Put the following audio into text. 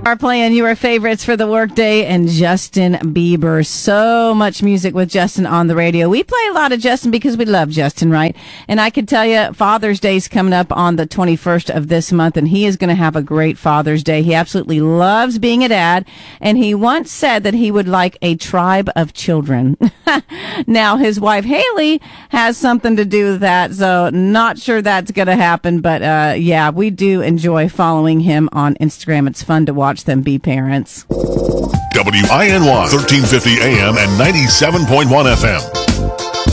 Are playing your favorites for the workday and Justin Bieber. So much music with Justin on the radio. We play a lot of Justin because we love Justin, right? And I can tell you Father's Day is coming up on the 21st of this month, and he is going to have a great Father's Day. He absolutely loves being a dad, and he once said that he would like a tribe of children. Now, his wife Haley has something to do with that, so not sure that's going to happen, but yeah, we do enjoy following him on Instagram. It's fun to watch them be parents. WINY 1350 AM and 97.1 FM.